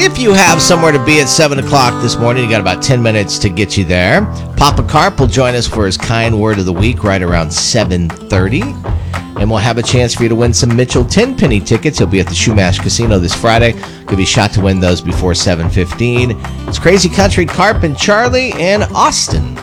If you have somewhere to be at 7 o'clock this morning, you got about 10 minutes to get you there. Papa Carp will join us for his kind word of the week right around 7:30. And we'll have a chance for you to win some Mitchell 10-penny tickets. He'll be at the Shumash Casino this Friday. Could be a shot to win those before 7:15. It's Crazy Country, Carp and Charlie in Austin.